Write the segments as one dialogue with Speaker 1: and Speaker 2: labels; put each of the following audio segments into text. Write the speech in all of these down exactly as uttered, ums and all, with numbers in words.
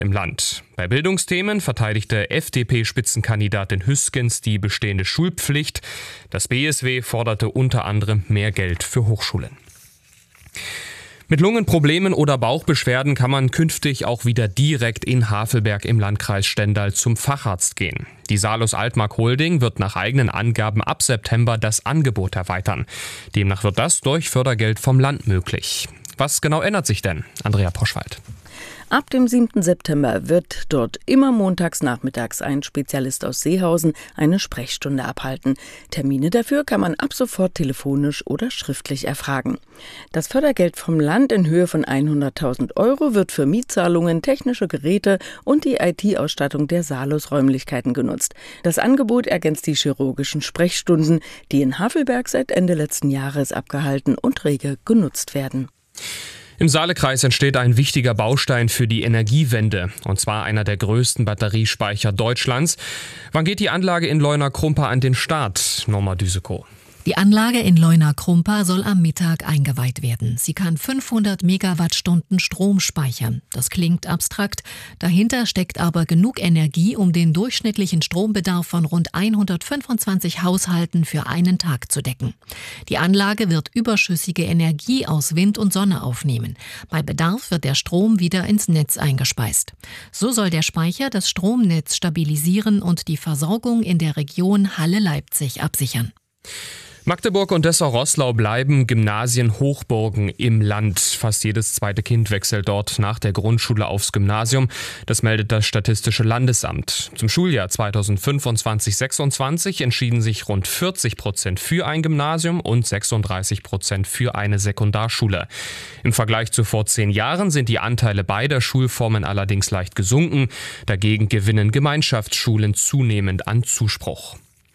Speaker 1: im Land. Bei Bildungsthemen verteidigte F D P-Spitzenkandidatin Hüskens die bestehende Schulpflicht. Das B S W forderte unter anderem mehr Geld für Hochschulen. Mit Lungenproblemen oder Bauchbeschwerden kann man künftig auch wieder direkt in Havelberg im Landkreis Stendal zum Facharzt gehen. Die Salus Altmark Holding wird nach eigenen Angaben ab September das Angebot erweitern. Demnach wird das durch Fördergeld vom Land möglich. Was genau ändert sich denn? Andrea Poschwald.
Speaker 2: Ab dem siebten September wird dort immer montags nachmittags ein Spezialist aus Seehausen eine Sprechstunde abhalten. Termine dafür kann man ab sofort telefonisch oder schriftlich erfragen. Das Fördergeld vom Land in Höhe von hunderttausend Euro wird für Mietzahlungen, technische Geräte und die I T-Ausstattung der Salus-Räumlichkeiten genutzt. Das Angebot ergänzt die chirurgischen Sprechstunden, die in Havelberg seit Ende letzten Jahres abgehalten und rege genutzt werden.
Speaker 1: Im Saalekreis entsteht ein wichtiger Baustein für die Energiewende, und zwar einer der größten Batteriespeicher Deutschlands. Wann geht die Anlage in Leuna-Krumpa an den Start, Norma Düsekow?
Speaker 3: Die Anlage in Leuna-Krumpa soll am Mittag eingeweiht werden. Sie kann fünfhundert Megawattstunden Strom speichern. Das klingt abstrakt. Dahinter steckt aber genug Energie, um den durchschnittlichen Strombedarf von rund hundertfünfundzwanzig Haushalten für einen Tag zu decken. Die Anlage wird überschüssige Energie aus Wind und Sonne aufnehmen. Bei Bedarf wird der Strom wieder ins Netz eingespeist. So soll der Speicher das Stromnetz stabilisieren und die Versorgung in der Region Halle-Leipzig absichern.
Speaker 1: Magdeburg und Dessau-Roßlau bleiben Gymnasien-Hochburgen im Land. Fast jedes zweite Kind wechselt dort nach der Grundschule aufs Gymnasium. Das meldet das Statistische Landesamt. Zum Schuljahr zweitausendfünfundzwanzig sechsundzwanzig entschieden sich rund vierzig Prozent für ein Gymnasium und sechsunddreißig Prozent für eine Sekundarschule. Im Vergleich zu vor zehn Jahren sind die Anteile beider Schulformen allerdings leicht gesunken. Dagegen gewinnen Gemeinschaftsschulen zunehmend an Zuspruch.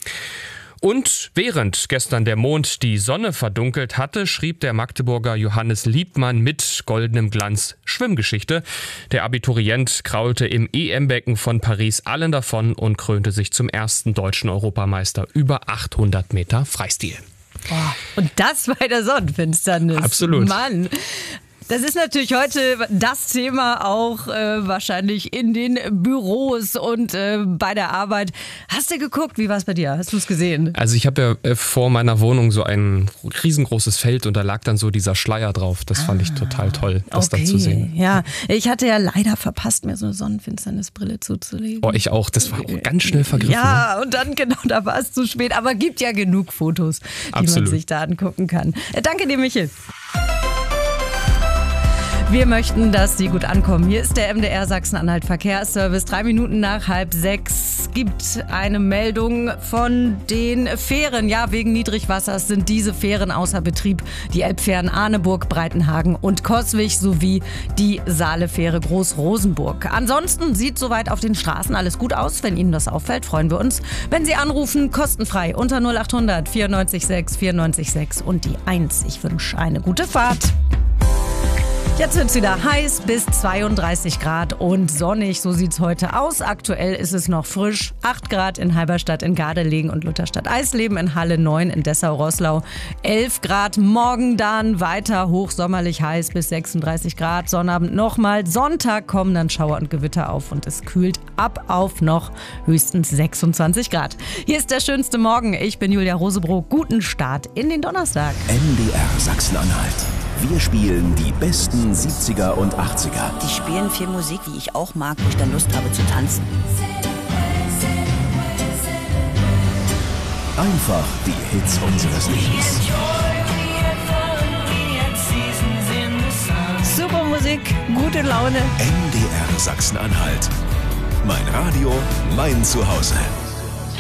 Speaker 1: Und während gestern der Mond die Sonne verdunkelt hatte, schrieb der Magdeburger Johannes Liebmann mit goldenem Glanz Schwimmgeschichte. Der Abiturient kraulte im E M-Becken von Paris allen davon und krönte sich zum ersten deutschen Europameister über achthundert Meter Freistil.
Speaker 4: Boah, und das bei der Sonnenfinsternis.
Speaker 1: Absolut.
Speaker 4: Mann. Das ist natürlich heute das Thema auch äh, wahrscheinlich in den Büros und äh, bei der Arbeit. Hast du geguckt? Wie war es bei dir? Hast du es gesehen?
Speaker 1: Also ich habe ja äh, vor meiner Wohnung so ein riesengroßes Feld und da lag dann so dieser Schleier drauf. Das ah, fand ich total toll, das
Speaker 4: okay.
Speaker 1: dann zu sehen.
Speaker 4: Ja, ich hatte ja leider verpasst, mir so eine Sonnenfinsternisbrille zuzulegen.
Speaker 1: Oh, ich auch. Das war auch ganz schnell vergriffen.
Speaker 4: Ja,
Speaker 1: ne?
Speaker 4: Und dann genau, da war es zu spät. Aber gibt ja genug Fotos, die
Speaker 1: Absolut.
Speaker 4: man sich da angucken kann. Äh, danke dir, Michel. Wir möchten, dass Sie gut ankommen. Hier ist der M D R Sachsen-Anhalt Verkehrsservice. Drei Minuten nach halb sechs gibt eine Meldung von den Fähren. Ja, wegen Niedrigwassers sind diese Fähren außer Betrieb. Die Elbfähren Ahneburg, Breitenhagen und Coswig sowie die Saalefähre Groß-Rosenburg. Ansonsten sieht soweit auf den Straßen alles gut aus. Wenn Ihnen das auffällt, freuen wir uns, wenn Sie anrufen, kostenfrei unter null achthundert vierundneunzig sechs vierundneunzig sechs und die eins. Ich wünsche eine gute Fahrt. Jetzt wird's wieder heiß, bis zweiunddreißig Grad und sonnig, so sieht's heute aus. Aktuell ist es noch frisch, acht Grad in Halberstadt, in Gardelegen und Lutherstadt-Eisleben, in Halle neun, in Dessau-Roßlau elf Grad. Morgen dann weiter hochsommerlich heiß bis sechsunddreißig Grad. Sonnabend nochmal, Sonntag kommen dann Schauer und Gewitter auf und es kühlt ab auf noch höchstens sechsundzwanzig Grad. Hier ist der schönste Morgen. Ich bin Julia Rosebrock. Guten Start in den Donnerstag.
Speaker 5: M D R Sachsen-Anhalt. Wir spielen die besten siebziger und achtziger.
Speaker 6: Die spielen viel Musik, die ich auch mag, wo ich dann Lust habe zu tanzen.
Speaker 5: Einfach die Hits unseres Lebens.
Speaker 4: Super Musik, gute Laune.
Speaker 5: M D R Sachsen-Anhalt. Mein Radio, mein Zuhause.